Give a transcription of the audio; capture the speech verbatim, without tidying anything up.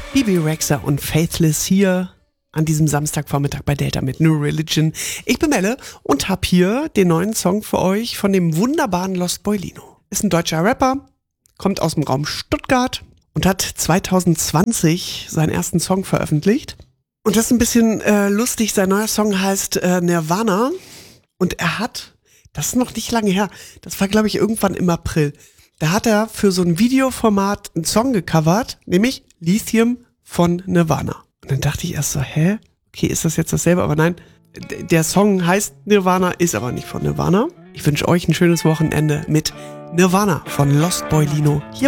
Bebe Rexha und Faithless hier an diesem Samstagvormittag bei Delta mit New Religion. Ich bin Melle und hab hier den neuen Song für euch von dem wunderbaren Lost Boy Lino. Ist ein deutscher Rapper, kommt aus dem Raum Stuttgart und hat zwanzig zwanzig seinen ersten Song veröffentlicht. Und das ist ein bisschen äh, lustig, sein neuer Song heißt äh, Nirvana und er hat, das ist noch nicht lange her, das war glaube ich irgendwann im April, da hat er für so ein Videoformat einen Song gecovert, nämlich Lithium von Nirvana. Und dann dachte ich erst so, hä? Okay, ist das jetzt dasselbe? Aber nein, d- der Song heißt Nirvana, ist aber nicht von Nirvana. Ich wünsche euch ein schönes Wochenende mit Nirvana von Lost Boy Lino hier